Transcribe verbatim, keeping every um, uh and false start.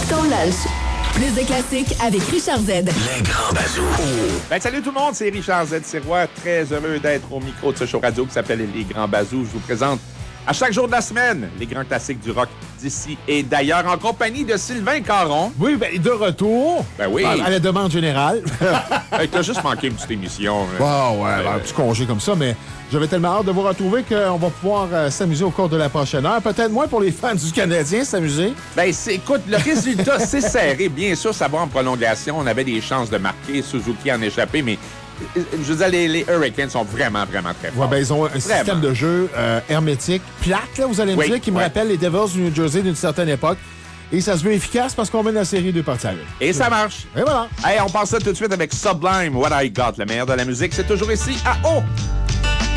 Ton lunch. Plus de classiques avec Richard Z. Les grands bazous. Ben, salut tout le monde, c'est Richard Z. Sirois. Très heureux d'être au micro de ce show radio qui s'appelle Les Grands Bazous. Je vous présente à chaque jour de la semaine les grands classiques du rock d'ici et d'ailleurs en compagnie de Sylvain Caron. Oui, ben, de retour. Ben oui. À, à la demande générale. Hey, t'as juste manqué une petite émission. Bon, ouais, ben, un petit congé comme ça, mais j'avais tellement hâte de vous retrouver qu'on va pouvoir euh, s'amuser au cours de la prochaine heure. Peut-être moins pour les fans du Canadien, s'amuser. Ben, c'est, écoute, le résultat, c'est serré. Bien sûr, ça va en prolongation. On avait des chances de marquer. Suzuki en échappé, mais je veux dire, les, les Hurricanes sont vraiment, vraiment très forts. Ouais, ben, ils ont un vraiment. système de jeu euh, hermétique, plate, là, vous allez me Oui, dire, qui me ouais. rappelle les Devils du New Jersey d'une certaine époque. Et ça se veut efficace parce qu'on mène la série deux parties à l'une. Et ça marche. Et voilà. Hey, on passe ça tout de suite avec Sublime, What I Got. Le meilleur de la musique, c'est toujours ici à O.